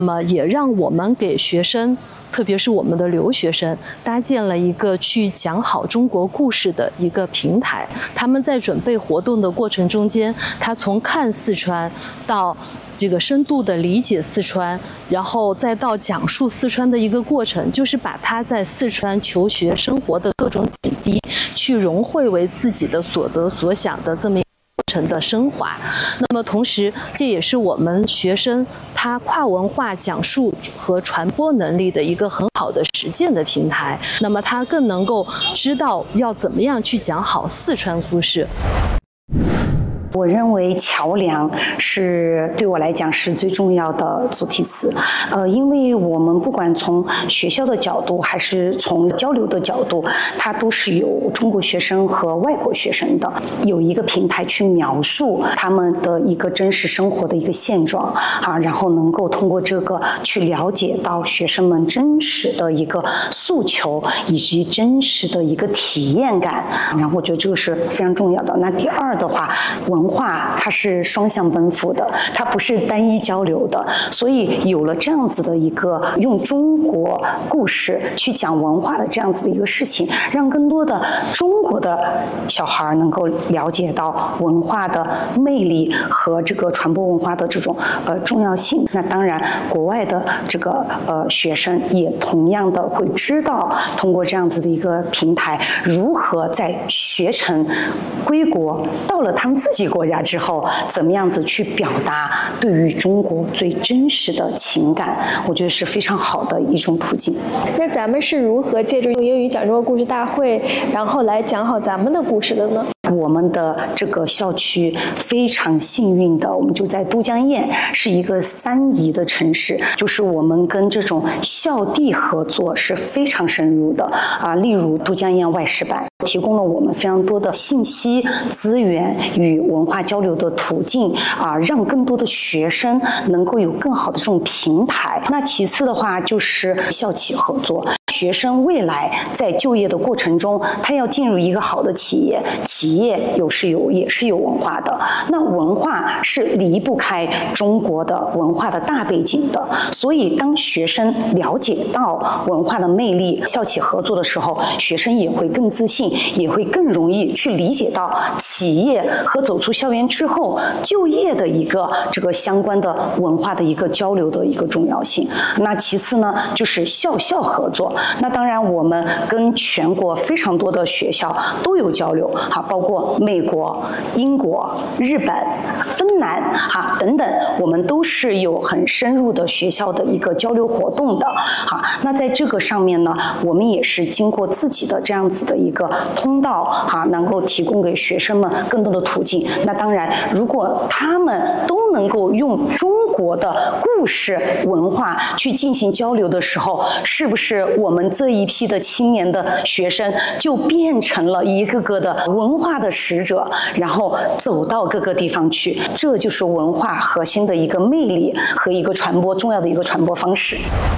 那么也让我们给学生，特别是我们的留学生，搭建了一个去讲好中国故事的一个平台。他们在准备活动的过程中间，他从看四川到这个深度的理解四川，然后再到讲述四川的一个过程，就是把他在四川求学生活的各种点滴，去融汇为自己的所得所想的这么一个过程的升华。那么同时，这也是我们学生他跨文化讲述和传播能力的一个很好的实践的平台。那么他更能够知道要怎么样去讲好四川故事。 我认为桥梁是对我来讲是最重要的主题词，因为我们不管从学校的角度还是从交流的角度，它都是有中国学生和外国学生的，有一个平台去描述他们的一个真实生活的一个现状啊，然后能够通过这个去了解到学生们真实的一个诉求以及真实的一个体验感，然后我觉得这个是非常重要的。那第二的话，文化它是双向奔赴的，它不是单一交流的，所以有了这样子的一个用中国故事去讲文化的这样子的一个事情，让更多的中国的小孩能够了解到文化的魅力和这个传播文化的这种重要性。那当然，国外的这个学生也同样的会知道，通过这样子的一个平台，如何在学成归国，到了他们自己国家之后，怎么样子去表达对于中国最真实的情感，我觉得是非常好的一种途径。 那咱们是如何借助英语讲中国故事大会，然后来讲好咱们的故事的呢？ 我们的这个校区非常幸运的，我们就在都江堰，是一个3宜的城市，就是我们跟这种校地合作是非常深入的啊。例如都江堰外事办提供了我们非常多的信息资源与文化交流的途径啊，让更多的学生能够有更好的这种平台。那其次的话就是校企合作，学生未来在就业的过程中，他要进入一个好的企业，企业也是有文化的，那文化是离不开中国的文化的大背景的，所以当学生了解到文化的魅力，校企合作的时候，学生也会更自信，也会更容易去理解到企业和走出校园之后就业的一个这个相关的文化的一个交流的一个重要性。那其次呢，就是校校合作，那当然我们跟全国非常多的学校都有交流啊，包括美国、英国、日本、芬兰啊等等，我们都是有很深入的学校的一个交流活动的啊。那在这个上面呢，我们也是经过自己的这样子的一个通道啊，能够提供给学生们更多的途径。那当然，如果他们都能够用中国的故事文化去进行交流的时候，是不是我们这一批的青年的学生就变成了一个个的文化的使者，然后走到各个地方去？这就是文化核心的一个魅力和一个传播重要的一个传播方式。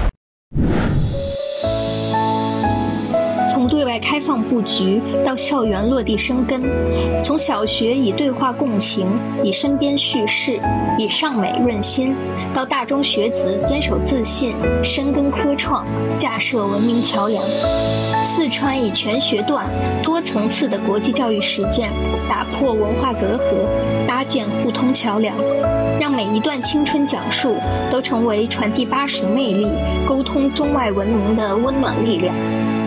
从对外开放布局到校园落地生根，从小学以对话共情，以身边叙事，以尚美润心，到大中学子坚守自信，深耕科创，架设文明桥梁。四川以全学段、多层次的国际教育实践，打破文化隔阂，搭建互通桥梁，让每一段青春讲述都成为传递巴蜀魅力、沟通中外文明的温暖力量。